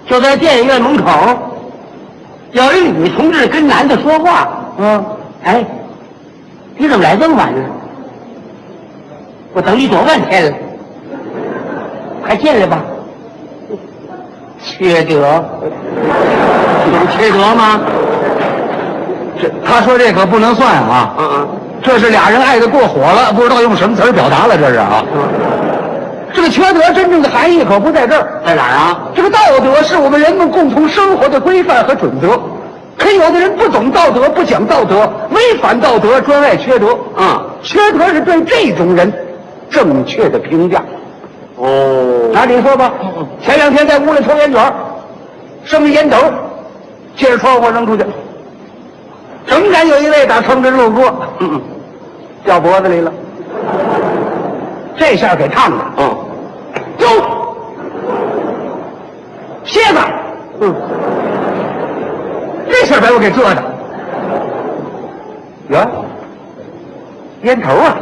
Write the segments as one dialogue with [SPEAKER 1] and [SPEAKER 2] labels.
[SPEAKER 1] 就在电影院门口，有一女同志跟男的说话。哎，你怎么来这么晚呢？我等你多半天了，快进来吧。缺德，有缺德吗？
[SPEAKER 2] 他说这可不能算啊。这是俩人爱得过火了，不知道用什么词儿表达了，这是啊。这个缺德真正的含义可不在这儿，
[SPEAKER 1] 在哪儿啊？
[SPEAKER 2] 这个道德是我们人们共同生活的规范和准则。可有的人不懂道德，不讲道德，违反道德，专爱缺德。缺德是对这种人正确的评价。那你说吧，前2天在屋里抽烟卷，剩下烟斗，借着窗户扔出去，正赶有一位打城镇路过，掉脖子里了，这下给烫的。哟，蝎子，这下把我给蛰的。呀，烟头啊，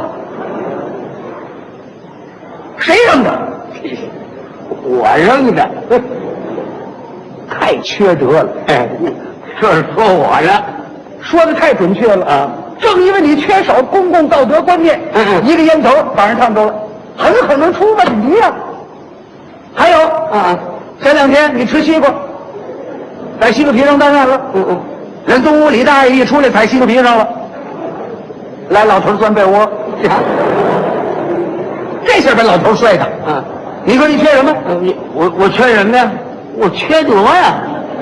[SPEAKER 2] 谁扔的？我扔的。太缺德了。
[SPEAKER 1] 这是说我呢，
[SPEAKER 2] 说的太准确了啊！正因为你缺少公共道德观念，一个烟头把人烫着了，很可能出问题呀。还有前2天你吃西瓜，在西瓜皮上担上了，人东屋李大爷一出来踩西瓜皮上了，来老头钻被窝，这下把老头摔的。你说你缺什么？
[SPEAKER 1] 我缺什么呀？我缺德呀！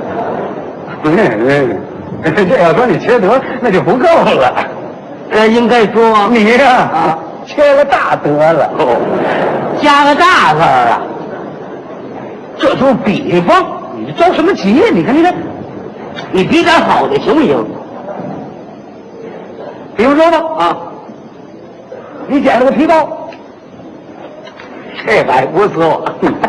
[SPEAKER 2] 这要说你缺德，那就不够了。
[SPEAKER 1] 应该说
[SPEAKER 2] 你呀，缺了大德了。
[SPEAKER 1] 加个大字儿啊！
[SPEAKER 2] 这就比方，你着什么急呀？你看，
[SPEAKER 1] 你比点好的行不行？
[SPEAKER 2] 比如说吧，你捡了个皮包，
[SPEAKER 1] 这还不错。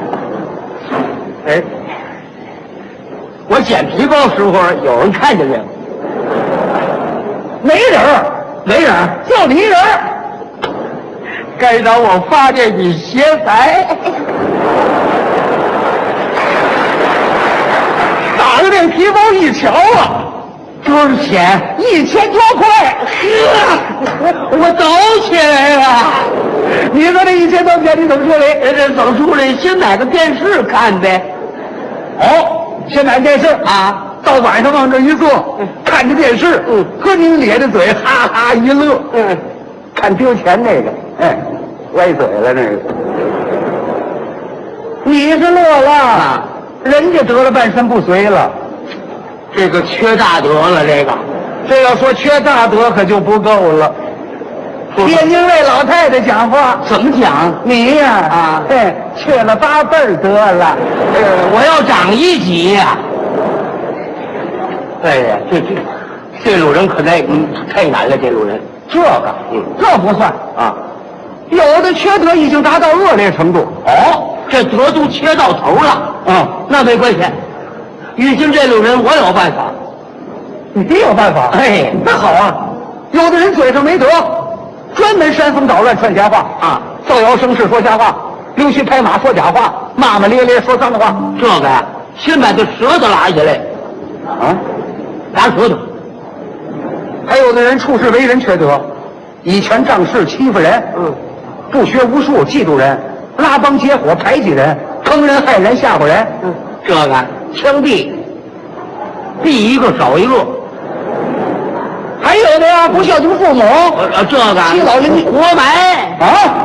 [SPEAKER 1] 我捡皮包时候有人看见没有？
[SPEAKER 2] 没人，就你一人。
[SPEAKER 1] 该让我发这笔邪财。
[SPEAKER 2] 打开这皮包一瞧啊，
[SPEAKER 1] 多少钱
[SPEAKER 2] ？1000多块。
[SPEAKER 1] 我抖起来了。
[SPEAKER 2] 你说这1000多块钱你怎么处理？
[SPEAKER 1] 这怎么处理？先买个电视看呗。
[SPEAKER 2] 先买电视啊，到晚上往这一坐，看着电视，和你咧着嘴哈哈一乐。看丢钱那个，歪嘴了那个。你是乐了，人家得了半身不遂了。
[SPEAKER 1] 这个缺大德了，
[SPEAKER 2] 这要说缺大德可就不够了。天津卫老太太讲话
[SPEAKER 1] 怎么讲？
[SPEAKER 2] 你呀，缺了8辈德了。
[SPEAKER 1] 我要长1级呀！哎呀，这路人可太难了，这路人。
[SPEAKER 2] 这不算啊，有的缺德已经达到恶劣程度。
[SPEAKER 1] 这德都缺到头了。那没关系，遇见这路人我有办法。
[SPEAKER 2] 你有办法？那好啊。有的人嘴上没德，专门煽风捣乱串瞎话造谣生事说瞎话，溜须拍马说假话，骂骂咧咧说脏话。
[SPEAKER 1] 这个呀，先把这舌头拉下来。拉舌头。
[SPEAKER 2] 还有的人处事为人缺德，以权仗势欺负人，不学无术嫉妒人，拉帮结伙排挤人，坑人害人吓唬人。
[SPEAKER 1] 这个枪毙，毙一个少一个。
[SPEAKER 2] 还有的呀，不孝敬父母，
[SPEAKER 1] 这个
[SPEAKER 2] 欺老人
[SPEAKER 1] 活埋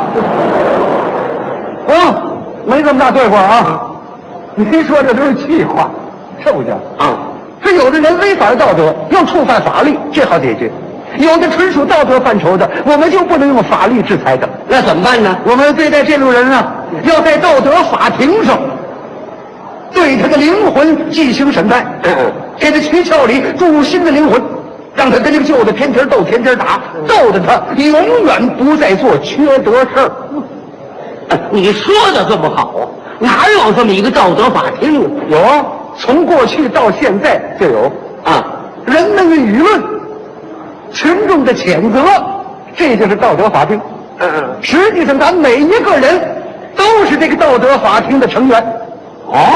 [SPEAKER 2] 没这么大对过啊！您说这都是气话，是不是？这有的人违反道德，要触犯法律，这好解决；有的纯属道德范畴的，我们就不能用法律制裁的。
[SPEAKER 1] 那怎么办呢？
[SPEAKER 2] 我们对待这路人啊，要在道德法庭上对他的灵魂进行审判，给他躯壳里注入新的灵魂，让他跟这个旧的天天斗天天打，斗得他永远不再做缺德事儿。
[SPEAKER 1] 你说的这么好，哪有这么一个道德法庭？
[SPEAKER 2] 有，从过去到现在就有人们的舆论，群众的谴责，这就是道德法庭。实际上，咱每一个人都是这个道德法庭的成员。